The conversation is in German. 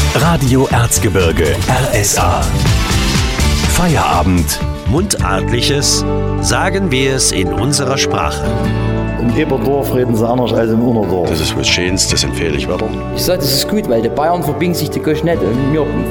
Radio Erzgebirge RSA. Feierabend. Mundartliches, sagen wir es in unserer Sprache. Im Eberdorf reden sie anders als im Innerdorf. Das ist was Schönes, das empfehle ich weiter. Ich sage, das ist gut, weil die Bayern verbiegen sich die Gosch nicht. Und wir